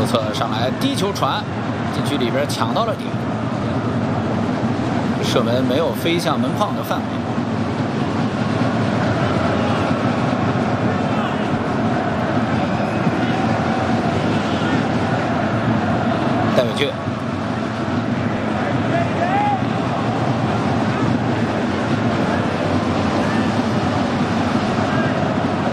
侧上来低球传，禁区里边抢到了点，射门没有飞向门框的范围。